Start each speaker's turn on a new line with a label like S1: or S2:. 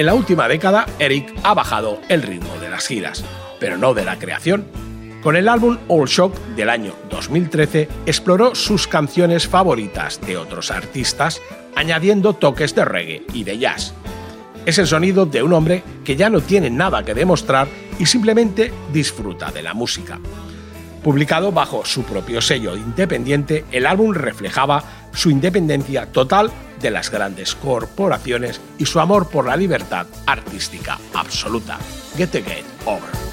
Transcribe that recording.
S1: En la última década, Eric ha bajado el ritmo de las giras, pero no de la creación. Con el álbum All Shock del año 2013, exploró sus canciones favoritas de otros artistas, añadiendo toques de reggae y de jazz. Es el sonido de un hombre que ya no tiene nada que demostrar y simplemente disfruta de la música. Publicado bajo su propio sello independiente, el álbum reflejaba su independencia total de las grandes corporaciones y su amor por la libertad artística absoluta. Get the Game Over.